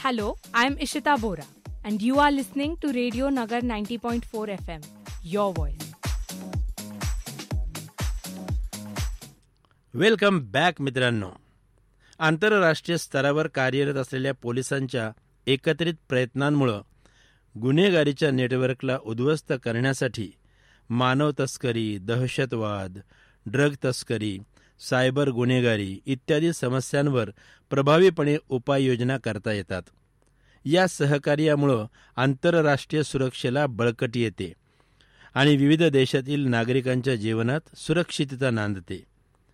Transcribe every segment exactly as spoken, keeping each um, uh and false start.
Hello, I am Ishita Bora and you are listening to Radio Nagar ninety point four F M, your voice. Welcome back मित्रांनो. आंतरराष्ट्रीय स्तरावर कार्यरत असलेल्या पोलिसांच्या एकत्रित प्रयत्नांमुळं गुन्हेगारीच्या नेटवर्कला उद्ध्वस्त करण्यासाठी मानव तस्करी, दहशतवाद, ड्रग तस्करी, सायबर गुन्हेगारी इत्यादी समस्यांवर प्रभावीपणे उपाययोजना करता येतात. या सहकार्यामुळं आंतरराष्ट्रीय सुरक्षेला बळकटी येते आणि विविध देशातील नागरिकांच्या जीवनात सुरक्षितता नांदते.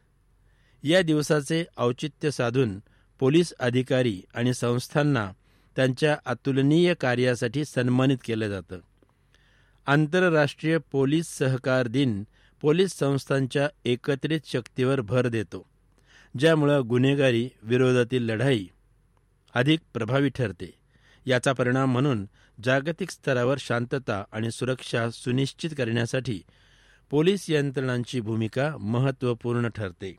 या दिवसाचे औचित्य साधून पोलीस अधिकारी आणि संस्थांना त्यांच्या अतुलनीय कार्यासाठी सन्मानित केलं जातं. आंतरराष्ट्रीय पोलीस सहकार दिन पोलीस संस्थांच्या एकत्रित शक्तीवर भर देतो, ज्यामुळं गुन्हेगारी विरोधातील लढाई अधिक प्रभावी ठरते. याचा परिणाम म्हणून जागतिक स्तरावर शांतता आणि सुरक्षा सुनिश्चित करण्यासाठी पोलीस यंत्रणांची भूमिका महत्त्वपूर्ण ठरते.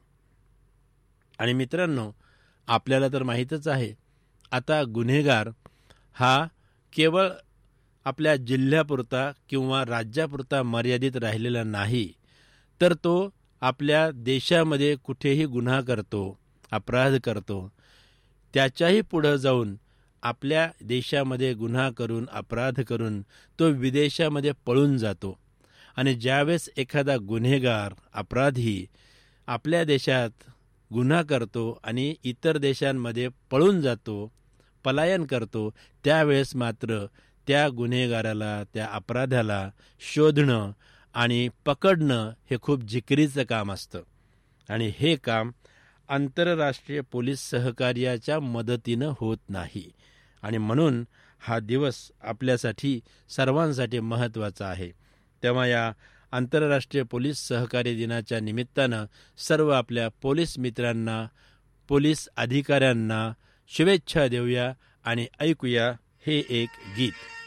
आणि मित्रांनो, आपल्याला तर माहीतच आहे, आता गुन्हेगार हा केवळ आपल्या जिल्ह्यापुरता किंवा राज्यापुरता मर्यादित राहिलेला नाही, तर तो आपल्या देशामध्ये कुठेही गुन्हा करतो, अपराध करतो. त्याच्याही पुढं जाऊन आपल्या देशामध्ये गुन्हा करून, अपराध करून तो विदेशामध्ये पळून जातो. आणि ज्यावेळेस एखादा गुन्हेगार, अपराधी आपल्या देशात गुन्हा करतो आणि इतर देशांमध्ये पळून जातो, पलायन करतो, त्यावेळेस मात्र त्या गुन्हेगाराला, त्या अपराध्याला शोधणं आणि पकडणं हे खूप जिकिरीचं काम असतं. आणि हे काम आंतरराष्ट्रीय पोलीस सहकार्याच्या मदतीनं होत नाही. आणि म्हणून हा दिवस आपल्यासाठी सर्वांसाठी महत्त्वाचा आहे. तेव्हा या आंतरराष्ट्रीय पोलीस सहकार्य दिनाच्या निमित्तानं सर्व आपल्या पोलीस मित्रांना, पोलीस अधिकाऱ्यांना शुभेच्छा देऊया आणि ऐकूया हे एक गीत.